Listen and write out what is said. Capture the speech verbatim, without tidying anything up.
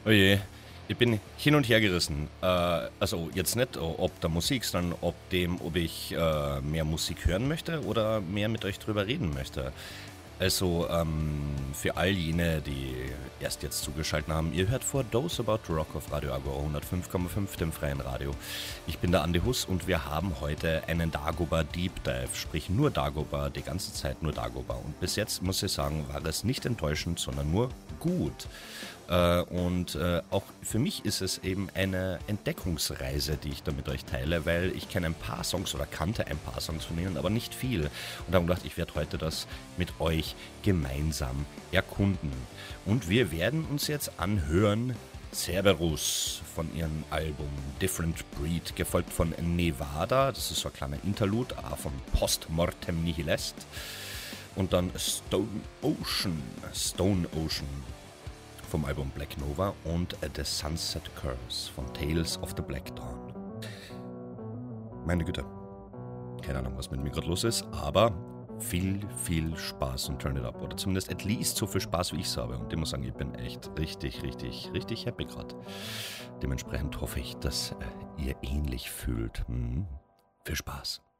Oje, ich bin hin und her gerissen. Äh, also jetzt nicht ob der Musik, sondern ob dem, ob ich äh, mehr Musik hören möchte oder mehr mit euch drüber reden möchte. Also ähm, für all jene, die erst jetzt zugeschaltet haben, ihr hört vor Dose About Rock auf Radio Agora hundertfünf Komma fünf, dem freien Radio. Ich bin der Andi Huss und wir haben heute einen Dagobah Deep Dive, sprich nur Dagobah, die ganze Zeit nur Dagobah. Und bis jetzt, muss ich sagen, war das nicht enttäuschend, sondern nur gut. Äh, und äh, auch für mich ist es eben eine Entdeckungsreise, die ich da mit euch teile, weil ich kenne ein paar Songs oder kannte ein paar Songs von ihnen, aber nicht viel. Und habe gedacht, ich werde heute das mit euch gemeinsam erkunden. Und wir werden uns jetzt anhören Cerberus von ihrem Album Different Breed, gefolgt von Nevada, das ist so ein kleiner Interlude, ah, von Postmortem Nihilest. Und dann Stone Ocean, Stone Ocean vom Album Black Nova und The Sunset Curse von Tales of the Black Dawn. Meine Güte, keine Ahnung, was mit mir gerade los ist, aber viel, viel Spaß und Turn It Up. Oder zumindest at least so viel Spaß, wie ich es habe. Und ich muss sagen, ich bin echt richtig, richtig, richtig happy gerade. Dementsprechend hoffe ich, dass äh, ihr ähnlich fühlt. Hm. Viel Spaß.